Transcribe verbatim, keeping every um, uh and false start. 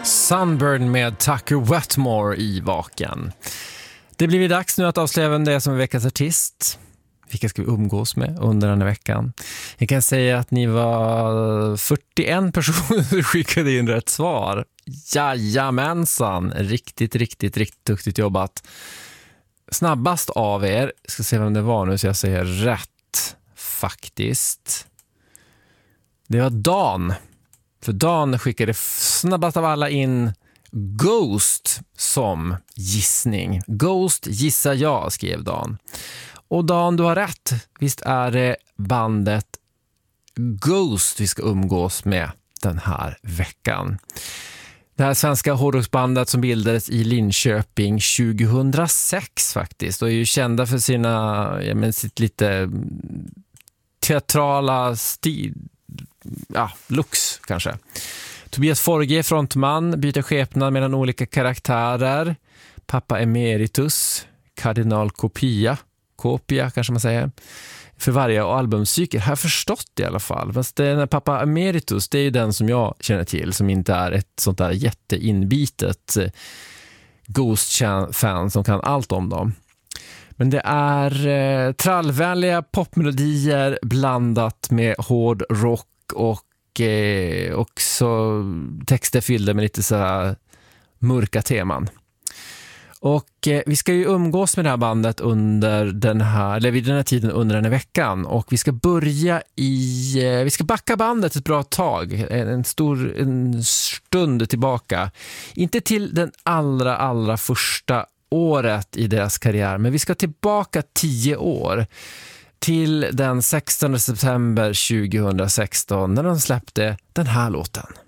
Sunburn med Tucker Wetmore i Vaken. Det blir dags nu att avslöja vem det är som är veckans artist. Vilka ska vi umgås med under den här veckan? Jag kan säga att ni var fyrtioen personer som skickade in rätt svar. Jajamensan! Riktigt, riktigt, riktigt duktigt jobbat. Snabbast av er, jag ska se vem det var nu så jag säger rätt faktiskt. Det var Dan. För Dan skickade snabbast av alla in Ghost som gissning. Ghost gissar jag, skrev Dan. Och Dan, du har rätt. Visst är det bandet Ghost vi ska umgås med den här veckan. Det här svenska hårdrocksbandet som bildades i Linköping tjugohundrasex faktiskt. Och är ju kända för sina, jag menar, sitt lite teatrala stil. Ja, looks kanske. Tobias Forge, frontman, byter skepnad mellan olika karaktärer. Pappa Emeritus, kardinal Kopia, Kopia kanske man säger, för varje albumcykel. Har jag förstått i alla fall. Fast den här Pappa Emeritus, det är ju den som jag känner till, som inte är ett sånt där jätteinbitet Ghost-fan som kan allt om dem. Men det är eh, trallvänliga popmelodier blandat med hård rock och eh, också texter fyllda med lite så här mörka teman. Och eh, vi ska ju umgås med det här bandet under den här, eller vid den här tiden under den här veckan. Och vi ska börja i, eh, vi ska backa bandet ett bra tag, en, en stor en stund tillbaka. Inte till den allra, allra första året i deras karriär, men vi ska tillbaka tio år till den sextonde september tjugohundrasexton när de släppte den här låten.